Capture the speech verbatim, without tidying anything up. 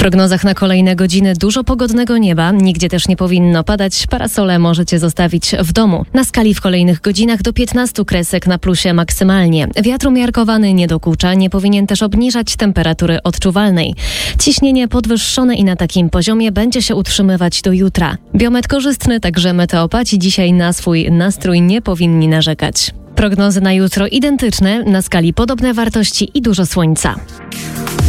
prognozach na kolejne godziny dużo pogodnego nieba, nigdzie też nie powinno padać, parasole możecie zostawić w domu. Na skali w kolejnych godzinach do piętnastu kresek na plusie maksymalnie. Wiatr umiarkowany nie dokucza, nie powinien też obniżać temperatury odczuwalnej. Ciśnienie podwyższone i na takim poziomie będzie się utrzymywać do jutra. Biometr korzystny, także meteopaci dzisiaj na swój nastrój nie powinni narzekać. Prognozy na jutro identyczne, na skali podobne wartości i dużo słońca.